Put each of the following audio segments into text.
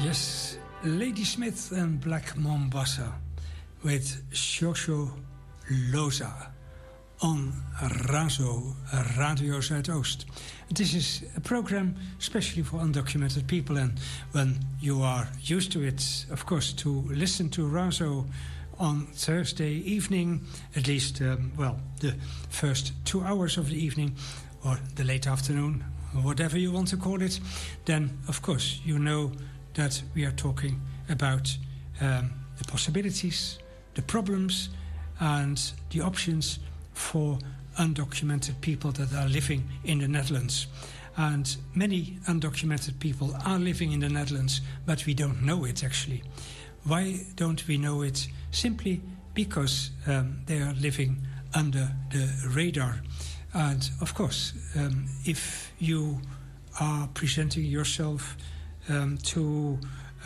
Yes, Ladysmith and Black Mombasa with Shosho Loza on Razo, Radio Zuidoost. This is a program especially for undocumented people, and when you are used to it, of course, to listen to Razo on Thursday evening, at least, the first 2 hours of the evening, or the late afternoon, or whatever you want to call it, then, of course, you know that we are talking about the possibilities, the problems, and the options for undocumented people that are living in the Netherlands. And many undocumented people are living in the Netherlands, but we don't know it actually. Why don't we know it? Simply because they are living under the radar. And of course, if you are presenting yourself to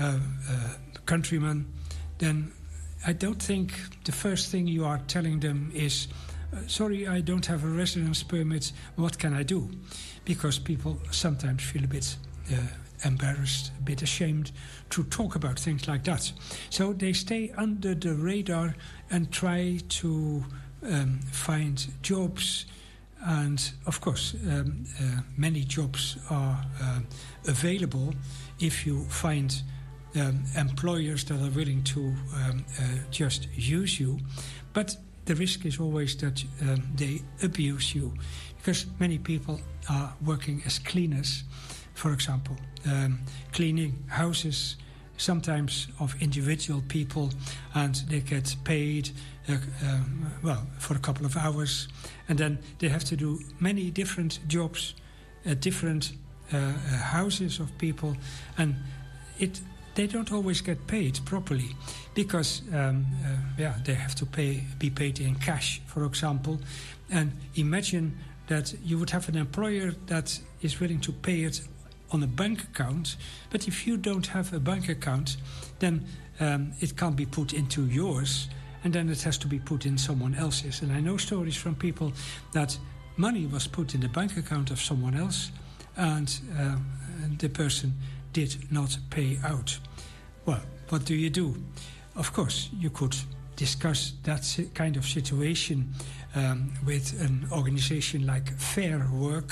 countrymen, then I don't think the first thing you are telling them is, sorry, I don't have a residence permit, what can I do? Because people sometimes feel a bit embarrassed, a bit ashamed to talk about things like that. So they stay under the radar and try to find jobs. And of course, many jobs are available if you find employers that are willing to just use you. But the risk is always that they abuse you, because many people are working as cleaners, for example, cleaning houses, sometimes of individual people, and they get paid for a couple of hours, and then they have to do many different jobs at different houses of people, and they don't always get paid properly, because they have to be paid in cash, for example. And imagine that you would have an employer that is willing to pay it on a bank account, but if you don't have a bank account, then it can't be put into yours, and then it has to be put in someone else's. And I know stories from people that money was put in the bank account of someone else, and the person did not pay out. Well, what do you do? Of course, you could discuss that kind of situation with an organization like Fair Work.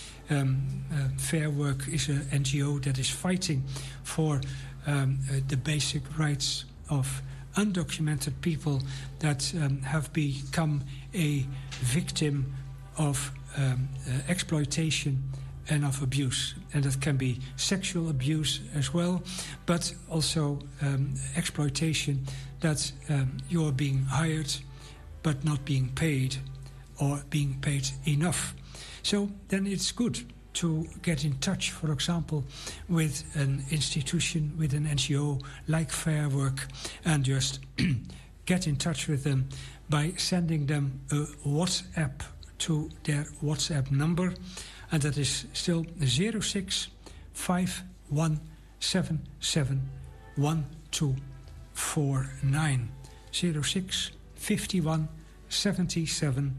Fair Work is an NGO that is fighting for the basic rights of undocumented people that have become a victim of exploitation and of abuse. And that can be sexual abuse as well, but also exploitation, that you are being hired but not being paid, or being paid enough. So then it's good to get in touch, for example, with an institution, with an NGO like Fair Work, and just get in touch with them by sending them a WhatsApp to their WhatsApp number, and that is still 06 5177 1249. 06 51 77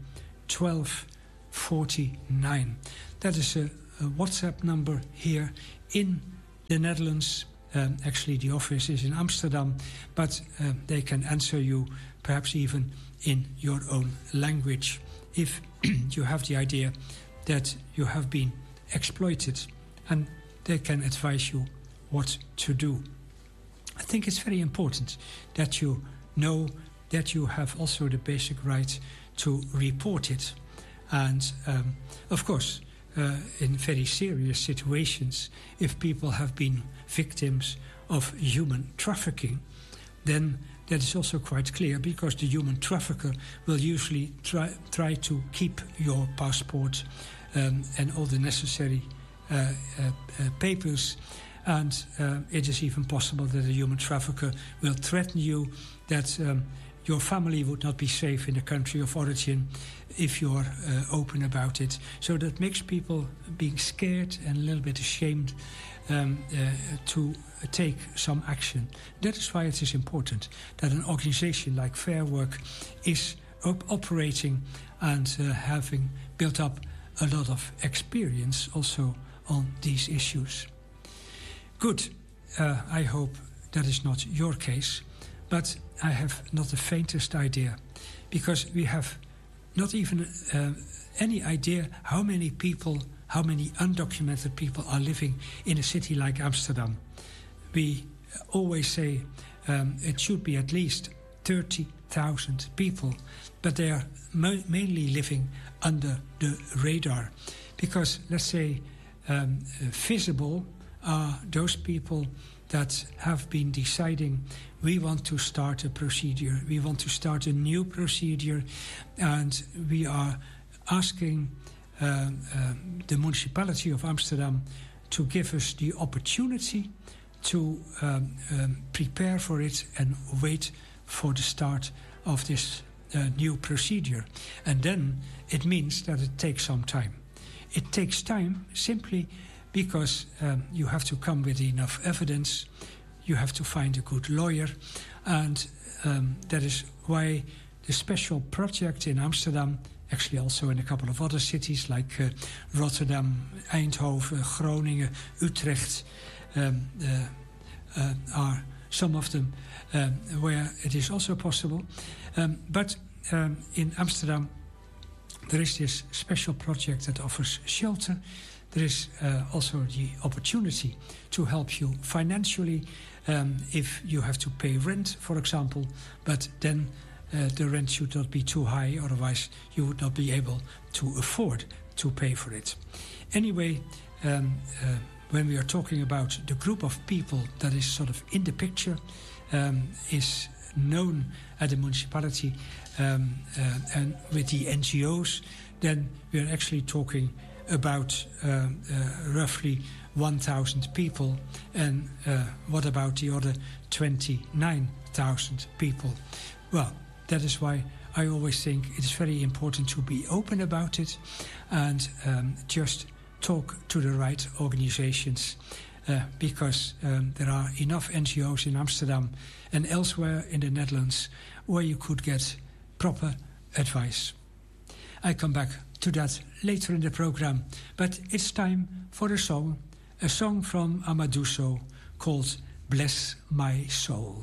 1249. That is a WhatsApp number here in the Netherlands. Actually, the office is in Amsterdam, but they can answer you perhaps even in your own language if you have the idea that you have been exploited, and they can advise you what to do. I think it's very important that you know that you have also the basic right to report it. And of course, in very serious situations, if people have been victims of human trafficking, then that is also quite clear, because the human trafficker will usually try to keep your passport and all the necessary papers. And it is even possible that a human trafficker will threaten you that your family would not be safe in the country of origin if you're open about it. So that makes people being scared and a little bit ashamed to take some action. That is why it is important that an organization like Fair Work is operating and having built up a lot of experience also on these issues. Good. I hope that is not your case, but I have not the faintest idea, because we have not even any idea how many people, how many undocumented people are living in a city like Amsterdam. We always say it should be at least 30,000 people, but they are mainly living under the radar. Because, let's say, visible are those people that have been deciding, we want to start a procedure, we want to start a new procedure, and we are asking the municipality of Amsterdam to give us the opportunity to prepare for it and wait for the start of this new procedure. And then it means that it takes some time. It takes time simply because you have to come with enough evidence, you have to find a good lawyer, and that is why the special project in Amsterdam, actually also in a couple of other cities like Rotterdam, Eindhoven, Groningen, Utrecht, are some of them where it is also possible. But in Amsterdam, there is this special project that offers shelter. There is also the opportunity to help you financially if you have to pay rent, for example, but then the rent should not be too high, otherwise you would not be able to afford to pay for it. Anyway, when we are talking about the group of people that is sort of in the picture, is known at the municipality and with the NGOs, then we are actually talking about roughly 1,000 people. And what about the other 29,000 people? Well, that is why I always think it is very important to be open about it and just talk to the right organizations, because there are enough NGOs in Amsterdam and elsewhere in the Netherlands where you could get proper advice. I come back to that later in the program, but it's time for a song from Amadou Sow called Bless My Soul.